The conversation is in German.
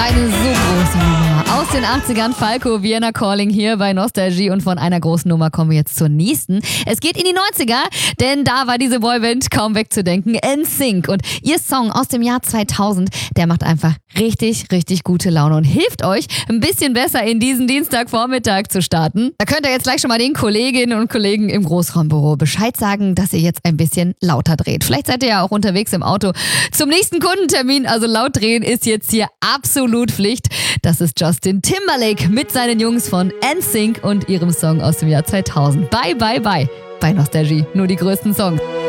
Eine so große Nummer. Aus den 80ern, Falco, Vienna Calling hier bei Nostalgie, und von einer großen Nummer kommen wir jetzt zur nächsten. Es geht in die 90er, denn da war diese Boyband kaum wegzudenken, NSYNC, und ihr Song aus dem Jahr 2000, der macht einfach richtig, richtig gute Laune und hilft euch, ein bisschen besser in diesen Dienstagvormittag zu starten. Da könnt ihr jetzt gleich schon mal den Kolleginnen und Kollegen im Großraumbüro Bescheid sagen, dass ihr jetzt ein bisschen lauter dreht. Vielleicht seid ihr ja auch unterwegs im Auto zum nächsten Kundentermin, also laut drehen ist jetzt hier absolut Pflicht. Das ist Justin Timberlake mit seinen Jungs von NSYNC und ihrem Song aus dem Jahr 2000. Bye, bye, bye. Bei Nostalgie, nur die größten Songs.